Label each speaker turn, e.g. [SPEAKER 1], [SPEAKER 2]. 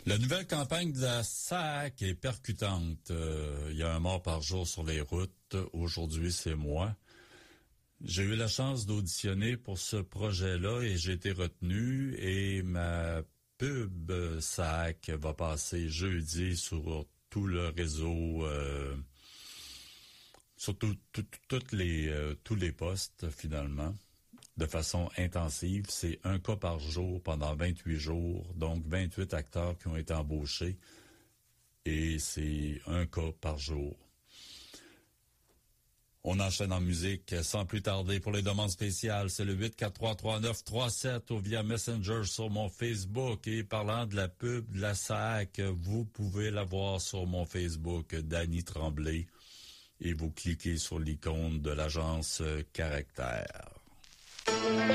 [SPEAKER 1] La nouvelle campagne de la SAC est percutante. Il y a un mort par jour sur les routes. Aujourd'hui, c'est moi. J'ai eu la chance d'auditionner pour ce projet-là et j'ai été retenu. Et ma pub SAC va passer jeudi sur tout le réseau, sur tous les postes, finalement. De façon intensive, c'est un cas par jour pendant 28 jours, donc 28 acteurs qui ont été embauchés, et c'est un cas par jour. On enchaîne en musique sans plus tarder. Pour les demandes spéciales, c'est le 843-3937 ou via Messenger sur mon Facebook. Et parlant de la pub de la SAC, vous pouvez la voir sur mon Facebook, Danny Tremblay, et vous cliquez sur l'icône de l'agence Caractère.